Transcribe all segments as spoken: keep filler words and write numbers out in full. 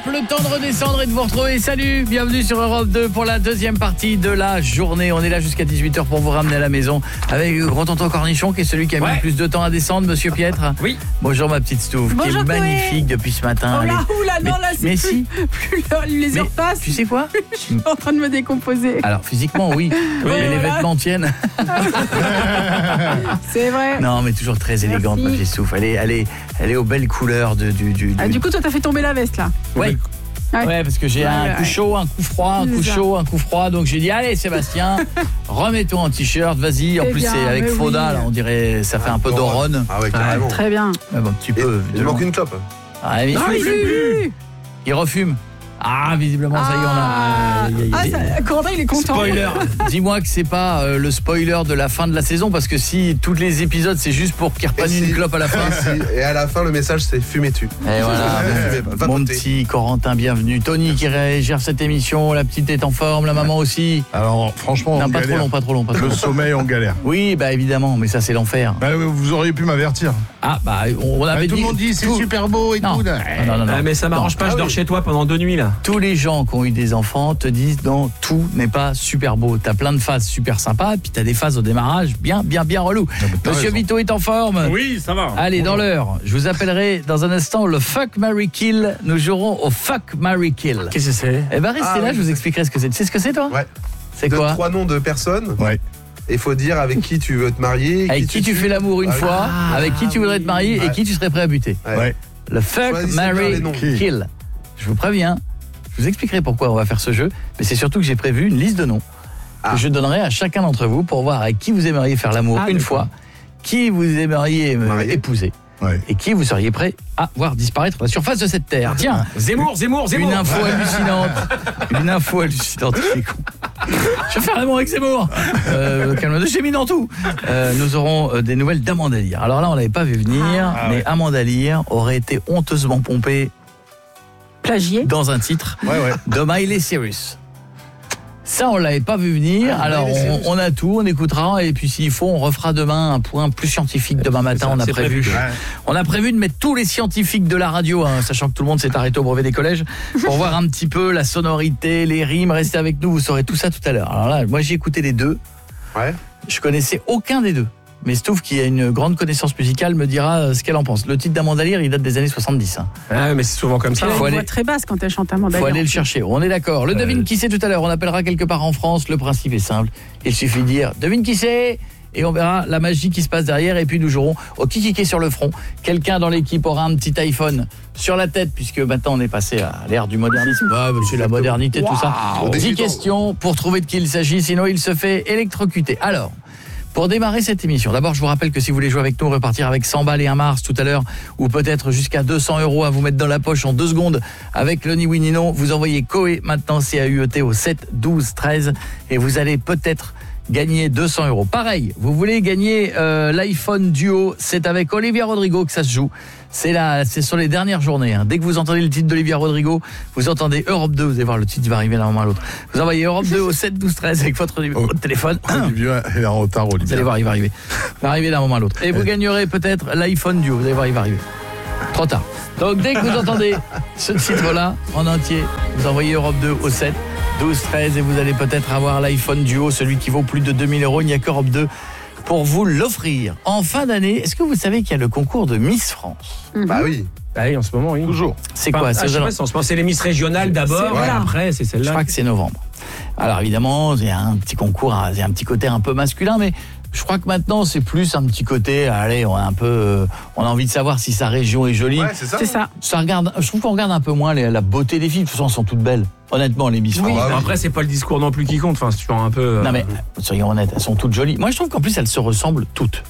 le temps de redescendre et de vous retrouver. Salut, bienvenue sur Europe deux pour la deuxième partie de la journée. On est là jusqu'à dix-huit heures pour vous ramener à la maison avec grand-tonton Cornichon qui est celui qui a mis ouais. le plus de temps à descendre, monsieur Pietre. Oui. Bonjour ma petite Stouff, qui est magnifique depuis ce matin. Oh là, oh là, non, là, c'est mais plus, si. plus les heures passent. Tu sais quoi? Je suis en train de me décomposer. Alors physiquement oui, oui mais voilà. les vêtements tiennent. C'est vrai. Non mais toujours très élégante. Merci. Ma petite Stouff. Elle est, elle est, elle est aux belles couleurs de, du, du, Ah, du... du coup, toi, t'as fait tomber la veste, là. Ouais. Ouais. Ouais, parce que j'ai Ouais, un ouais, coup ouais. chaud, un coup froid, un C'est coup ça. chaud, un coup froid. Donc j'ai dit, allez Sébastien, remets-toi en t-shirt, vas-y. En C'est plus bien, c'est avec mais Foda, oui. là, on dirait, ça fait un peu d'Oron. Ah ouais, carrément. Très bien. Mais bon, tu Et- peux. Il manque une clope. Ah, mais Non, il, il plus. il refume. Ah, visiblement, ça y est, on a... Ah, Aïe, aïe, ah, aïe. ça- Corentin, il est content. Spoiler. Dis-moi que c'est pas euh, le spoiler de la fin de la saison, parce que si tous les épisodes c'est juste pour qu'il reprenne Et une si- clope à la fin. Si, et à la fin, le message, c'est fumez-tu. Et voilà, Ouais, mon, va mon voter. petit Corentin, bienvenue. Tony qui ré- gère cette émission, la petite est en forme, la maman aussi. Alors franchement, Non, on pas trop galère. long, pas trop long, pas trop Le long. sommeil, on galère. Oui, bah évidemment, mais ça c'est l'enfer. Bah, vous auriez pu m'avertir. Ah bah on avait Tout dit le monde dit c'est tout- super beau et Non. tout. Non, non, non, non. Ah, mais ça m'arrange Non. pas, je Ah dors oui. chez toi pendant deux nuits là. Tous les gens qui ont eu des enfants te disent non, tout n'est pas super beau. T'as plein de phases super sympas, puis t'as des phases au démarrage bien, bien, bien relou. t'as Monsieur raison. Vito est en forme. Oui, ça va. Allez, dans l'heure, je vous appellerai dans un instant le Fuck, Marry, Kill. Nous jouerons au Fuck, Marry, Kill. Qu'est-ce que c'est? Eh ben restez Ah, là, oui, je vous je expliquerai ce que c'est. Tu sais ce que c'est toi? Ouais. C'est Donne quoi? trois noms de personnes. Ouais. Et il faut dire avec qui tu veux te marier. Avec qui tu fais l'amour une Ah, fois, ah, avec qui tu voudrais te marier et Ouais. qui tu serais prêt à buter. Ouais. Ouais. Le Fuck, Choisissez bien Marry, les noms. Kill. Je vous préviens, je vous expliquerai pourquoi on va faire ce jeu, mais c'est surtout que j'ai prévu une liste de noms Ah. que je donnerai à chacun d'entre vous pour voir avec qui vous aimeriez faire l'amour Ah, une d'accord. fois, qui vous aimeriez euh, Marier. épouser Ouais. et qui vous seriez prêt à voir disparaître de la surface de cette terre. Tiens, Zemmour, Zemmour, Zemmour. une info hallucinante. Une info hallucinante. C'est con. Je vais faire l'amour avec Zemmour. Euh, calme-toi, j'ai mis dans tout. Euh, nous aurons euh, des nouvelles d'Amanda Lear. Alors là, on l'avait pas vu venir, Ah, mais ouais. Amanda Lear aurait été honteusement pompée Plagié. dans un titre Ouais, ouais. de Miley Cyrus. Ça, on l'avait pas vu venir. Ah, Alors, Miley on, Cyrus. on a tout, on écoutera, et puis s'il faut, on refera demain un point plus scientifique demain matin. ça, On a c'est prévu. prévu. Ouais. On a prévu de mettre tous les scientifiques de la radio, hein, sachant que tout le monde s'est arrêté au brevet des collèges, pour voir un petit peu la sonorité, les rimes. Restez avec nous, vous saurez tout ça tout à l'heure. Alors là, moi j'ai écouté les deux. Ouais. Je connaissais aucun des deux. Mais Stouff, qui a une grande connaissance musicale, me dira euh, ce qu'elle en pense. Le titre d'Amanda Lear, il date des années soixante-dix. Hein. Ah, mais c'est souvent comme ça. Elle a faut une aller- voix très basse quand elle chante Amanda Faut Lear. aller le chercher. On est d'accord. Le devine qui c'est tout à l'heure. On appellera quelque part en France. Le principe est simple. Il suffit de dire devine qui c'est. Et on verra la magie qui se passe derrière. Et puis nous jouerons au kiki sur le front. Quelqu'un dans l'équipe aura un petit iPhone sur la tête, puisque maintenant on est passé à l'ère du modernisme. Ouais, c'est la modernité, tout ça. Wow. dix questions pour trouver de qui il s'agit. Sinon, il se fait électrocuter. Alors, pour démarrer cette émission, d'abord je vous rappelle que si vous voulez jouer avec nous, repartir avec cent balles et un Mars tout à l'heure, ou peut-être jusqu'à deux cents euros à vous mettre dans la poche en deux secondes avec le ni oui ni non, vous envoyez Coé maintenant C A U E T au sept douze treize et vous allez peut-être gagner deux cents euros. Pareil, vous voulez gagner euh, l'iPhone Duo, c'est avec Olivia Rodrigo que ça se joue. C'est là, c'est sur les dernières journées. Hein. Dès que vous entendez le titre d'Olivia Rodrigo, vous entendez Europe deux. Vous allez voir, le titre va arriver d'un moment à l'autre. Vous envoyez Europe deux au sept douze treize avec votre numéro de téléphone. Olivier est en retard, Vous allez Olivier. voir, il va arriver. Il va arriver d'un moment à l'autre. Et vous gagnerez peut-être l'iPhone Duo. Vous allez voir, il va arriver. Trop tard. Donc dès que vous entendez ce titre-là en entier, vous envoyez Europe deux au sept douze treize et vous allez peut-être avoir l'iPhone Duo, celui qui vaut plus de deux mille euros. Il n'y a qu'Europe deux pour vous l'offrir. En fin d'année, est-ce que vous savez qu'il y a le concours de Miss France? Mhm. Bah oui. Ah oui, en ce moment, oui. Toujours. C'est Enfin, quoi? ah, C'est je sais aux pas, c'est en ce moment, c'est les Miss régionales d'abord, C'est- et voilà. après, c'est Je celle-là. crois que c'est novembre. Alors évidemment, il y a un petit concours, il y a un petit côté un peu masculin, mais je crois que maintenant c'est plus un petit côté, allez, on a un peu, euh, on a envie de savoir si sa région est jolie. Ouais, c'est ça. C'est ça. Ça regarde, je trouve qu'on regarde un peu moins les- la beauté des filles. De toute façon, elles sont toutes belles. Honnêtement, les Miss Oui. France. Ah Mais oui. après, c'est pas le discours non plus qui compte. Enfin, c'est toujours un peu. euh, Non mais soyons honnêtes, elles sont toutes jolies. Moi, je trouve qu'en plus elles se ressemblent toutes.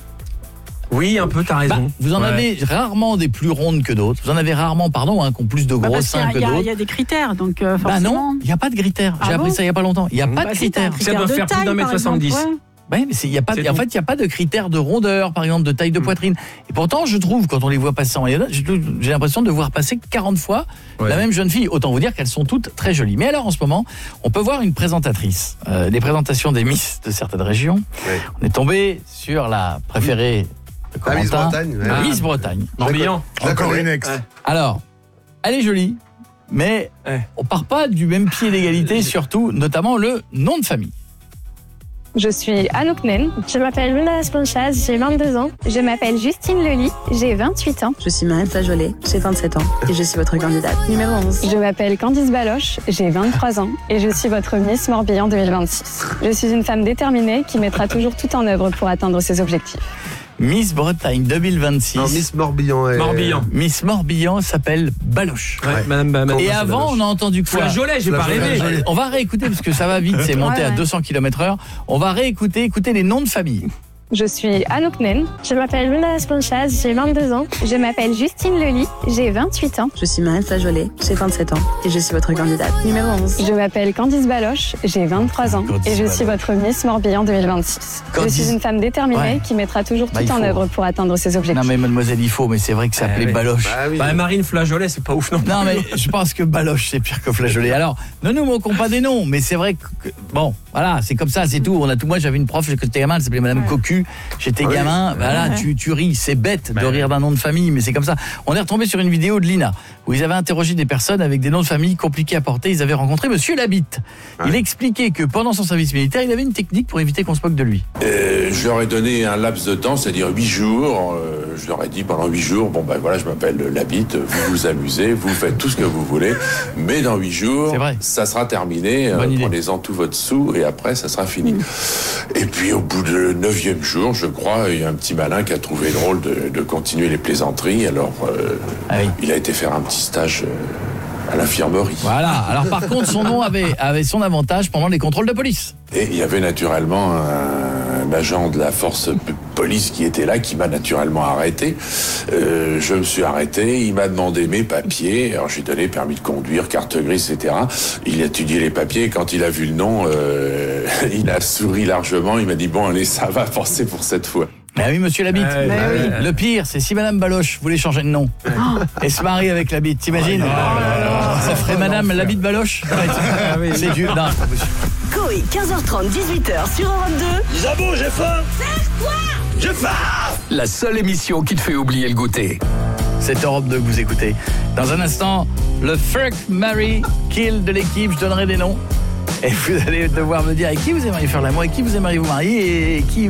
Oui, un peu, t'as Bah, raison. vous en Ouais. avez rarement des plus rondes que d'autres. Vous en avez rarement, pardon, hein, qui ont plus de Bah, gros parce qu'il y seins a- que il y, a- il y d'autres. a des critères, donc euh, Bah forcément. non, il n'y a pas de critères. Ah J'ai appris bon ça il y a pas longtemps. Il n'y a pas Bah, de si, t'as un critères. Ça doit critère de faire plus taille, d'un mètre par exemple, soixante-dix. ouais. Ouais, mais c'est- il y a pas, C'est en tout. fait, il n'y a pas de critères de rondeur, par exemple, de taille de poitrine. Et pourtant, je trouve, quand on les voit passer en moyenne, j'ai j'ai l'impression de voir passer quarante fois Ouais. la même jeune fille. Autant vous dire qu'elles sont toutes très jolies. Mais alors, en ce moment, on peut voir une présentatrice. Euh, les présentations des Miss de certaines régions. Ouais. On est tombé sur la préférée de Ah, Miss Corentin, Bretagne, ouais. Miss Bretagne. Morbihan. Je la Encore connais. une ex. Ouais. Alors, elle est jolie, mais Ouais. on part pas du même pied d'égalité, surtout, notamment le nom de famille. Je suis Anouk Nen. Je m'appelle Luna Esponchaz, j'ai vingt-deux ans. Je m'appelle Justine Lely. J'ai vingt-huit ans. Je suis Marine Flageolet, j'ai vingt-sept ans et je suis votre candidate numéro onze. Je m'appelle Candice Baloche. J'ai vingt-trois ans et je suis votre Miss Morbihan deux mille vingt-six. Je suis une femme déterminée qui mettra toujours tout en œuvre pour atteindre ses objectifs. Miss Bretagne deux mille vingt-six. Non, Miss Morbihan. est- Morbihan. Miss Morbihan s'appelle Baloche. Ouais, madame, madame, Et madame avant, on a entendu quoi? Flageolet, j'ai pas Flageolet. rêvé. On va réécouter parce que ça va vite, c'est monté Ouais, à ouais. deux cents kilomètres heure. On va réécouter, écouter les noms de famille. Je suis Anouk Nen. Je m'appelle Luna Esponchaz, j'ai vingt-deux ans. Je m'appelle Justine Lely. J'ai vingt-huit ans. Je suis Marine Flageolet, j'ai vingt-sept ans et je suis votre candidate numéro onze. Je m'appelle Candice Baloche. J'ai vingt-trois ans Candice et je suis Baloche. votre Miss Morbihan deux mille vingt-six. Je Candice- suis une femme déterminée Ouais. qui mettra toujours Bah, tout il en faut. œuvre pour atteindre ses objectifs. Non mais mademoiselle, il faut, mais c'est vrai que ça Eh s'appelait oui. Baloche. Bah oui. Bah, Marine Flageolet, c'est pas ouf non plus. Non mais je pense que Baloche c'est pire que Flageolet. Alors, ne nous moquons pas des noms, mais c'est vrai que bon, voilà, c'est comme ça, c'est tout. On a tout. Moi j'avais une prof quand j'étais gamin, elle s'appelait Madame Ouais. Cocu. J'étais Oui. gamin, voilà, Ouais. tu, tu ris, c'est bête Bah de ouais. rire d'un nom de famille, mais c'est comme ça. On est retombé sur une vidéo de l'I N A où ils avaient interrogé des personnes avec des noms de famille compliqués à porter. Ils avaient rencontré Monsieur Labitte. Il Ouais. expliquait que pendant son service militaire, il avait une technique pour éviter qu'on se moque de lui. Euh, je leur ai donné un laps de temps, c'est-à-dire huit jours. Euh, je leur ai dit pendant huit jours, bon ben voilà, je m'appelle Labitte, vous vous amusez, vous faites tout ce que vous voulez, mais dans huit jours, C'est vrai. ça sera terminé. euh, Bonne idée. Prenez-en tout votre sou et après, ça sera fini. Et puis au bout du neuvième jour, je crois, il y a un petit malin qui a trouvé drôle de, de continuer les plaisanteries. Alors, euh, Ah oui. il a été faire un petit stage euh, à l'infirmerie. Voilà. Alors par contre, son nom avait, avait son avantage pendant les contrôles de police. Et il y avait naturellement un, un agent de la force p- police qui était là, qui m'a naturellement arrêté. Euh, je me suis arrêté, il m'a demandé mes papiers. Alors j'ai donné permis de conduire, carte grise, et cetera. Il a étudié les papiers. Quand il a vu le nom, euh, il a souri largement. Il m'a dit bon allez, ça va passer pour cette fois. Ah oui, Monsieur Labitte. Ouais, Mais oui. ouais. Le pire, c'est si Madame Baloche voulait changer de nom et se marie avec Labitte, t'imagines? Ça ferait Madame Labitte Baloche. Ouais, c'est du. Non, c'est pas possible. Coé, quinze heures trente, dix-huit heures sur Europe deux. Isabeau, j'ai faim. Serre-toi. J'ai faim. La seule émission qui te fait oublier le goûter. C'est Europe deux que vous écoutez. Dans un instant, le Fuck, Marry, Kill de l'équipe, je donnerai des noms. Et vous allez devoir me dire avec qui vous aimeriez faire l'amour, avec qui vous aimeriez vous marier et qui